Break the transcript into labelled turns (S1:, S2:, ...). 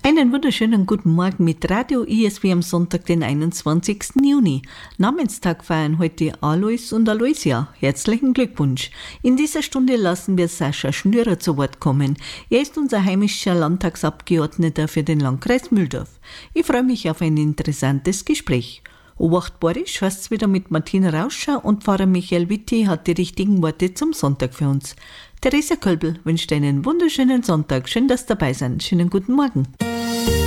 S1: Einen wunderschönen guten Morgen mit Radio ISW am Sonntag, den 21. Juni. Namenstag feiern heute Alois und Aloysia. Herzlichen Glückwunsch. In dieser Stunde lassen wir Sascha Schnürer zu Wort kommen. Er ist unser heimischer Landtagsabgeordneter für den Landkreis Mühldorf. Ich freue mich auf ein interessantes Gespräch. Obachtbarisch heißt es wieder mit Martina Rauscher und Pfarrer Michael Witti hat die richtigen Worte zum Sonntag für uns. Theresa Kölbel wünscht einen wunderschönen Sonntag. Schön, dass Sie dabei sind. Schönen guten Morgen.